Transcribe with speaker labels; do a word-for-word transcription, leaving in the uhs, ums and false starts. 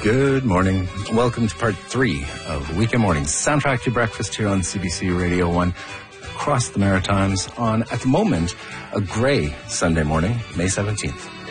Speaker 1: Good morning. Welcome to part three of Weekend Mornings, Soundtrack to Breakfast here on C B C Radio one, across the Maritimes on, at the moment, a grey Sunday morning, May seventeenth.